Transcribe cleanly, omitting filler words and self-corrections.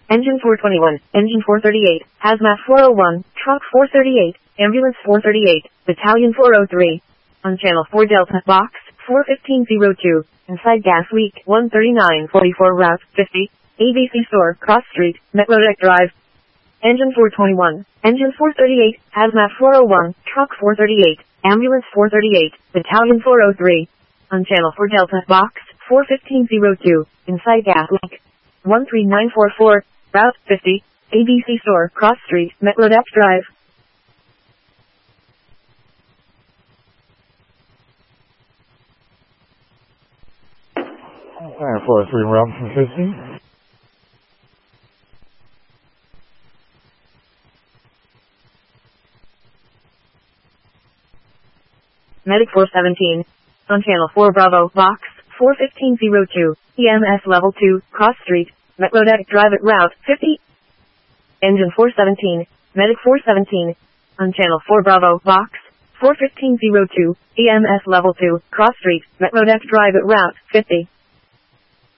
Engine 421, Engine 438, Hazmat 401, Truck 438, Ambulance 438, Battalion 403. On Channel 4 Delta, Box 41502, inside gas leak 13944 Route 50, ABC Store, Cross Street, Metlodec Drive. Engine 421, Engine 438, Hazmat 401, Truck 438, Ambulance 438, Battalion 403. On Channel 4 Delta, Box 41502, inside gas leak 13944, Route 50, ABC Store, Cross Street, Metlodec Drive. Fire 43 Robinson 50. Medic 417. On Channel 4 Bravo, Box 41502, EMS Level 2, Cross Street, Metlodec Drive at Route 50. Engine 417, Medic 417. On Channel 4 Bravo, Box 41502, EMS Level 2, Cross Street, Metlodec Drive at Route 50.